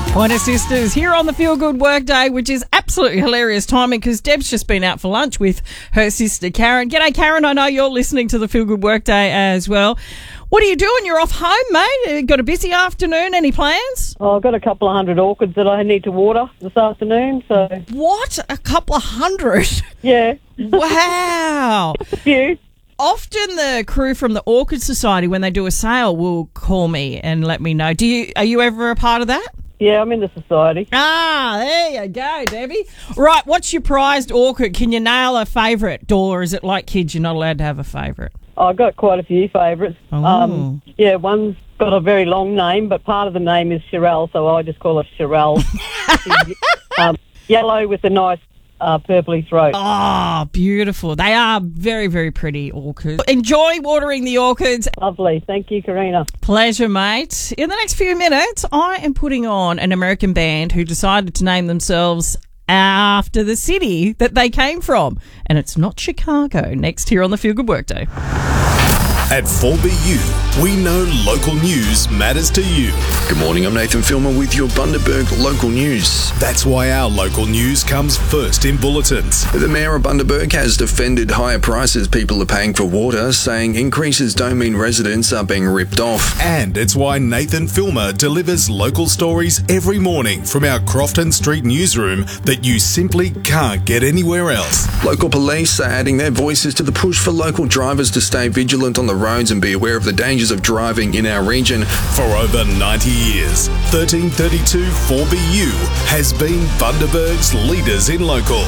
Pointer Sisters here on the Feel Good Workday, which is absolutely hilarious timing because Deb's just been out for lunch with her sister Karen. G'day, Karen. I know you're listening to the Feel Good Workday as well. What are you doing? You're off home, mate. Got a busy afternoon. Any plans? Oh, I've got a couple of hundred orchids that I need to water this afternoon. So What? A couple of hundred? yeah, Wow. a few. Often the crew from the Orchid Society, when they do a sale, will call me and let me know. Are you ever a part of that? Yeah, I'm in the society. Ah, there you go, Debbie. Right, what's your prized orchid? Can you nail a favourite? Or is it like kids, you're not allowed to have a favourite? I've got quite a few favourites. Oh. Yeah, one's got a very long name, but part of the name is Shirelle, so I just call it Shirelle. Yellow with a nice purpley throat. Oh, beautiful. They are very, very pretty orchids. Enjoy watering the orchids. Lovely. Thank you, Karina. Pleasure, mate. In the next few minutes, I am putting on an American band who decided to name themselves after the city that they came from. And it's not Chicago. Next here on the Feel Good Workday. At 4BU, we know local news matters to you. Good morning, I'm Nathan Filmer with your Bundaberg local news. That's why our local news comes first in bulletins. The Mayor of Bundaberg has defended higher prices people are paying for water, saying increases don't mean residents are being ripped off. And it's why Nathan Filmer delivers local stories every morning from our Crofton Street newsroom that you simply can't get anywhere else. Local police are adding their voices to the push for local drivers to stay vigilant on the roads and be aware of the dangers of driving in our region. For over 90 years, 1332 4BU has been Bundaberg's leaders in local.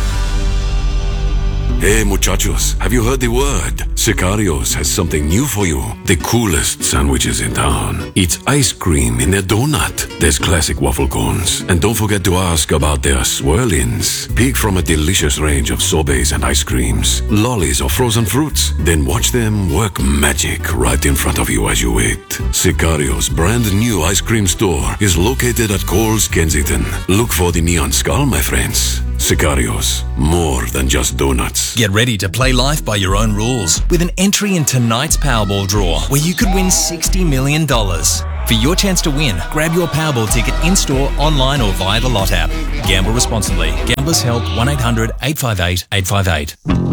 Hey muchachos, have you heard the word? Sicarios has something new for you. The coolest sandwiches in town. It's ice cream in a donut. There's classic waffle cones. And don't forget to ask about their swirl-ins. Pick from a delicious range of sorbets and ice creams, lollies or frozen fruits. Then watch them work magic right in front of you as you wait. Sicarios' brand new ice cream store is located at Coles, Kensington. Look for the neon skull, my friends. Sicarios, more than just donuts. Get ready to play life by your own rules with an entry in tonight's Powerball draw where you could win $60 million. For your chance to win, grab your Powerball ticket in-store, online or via the Lot app. Gamble responsibly. Gamblers Help 1-800-858-858.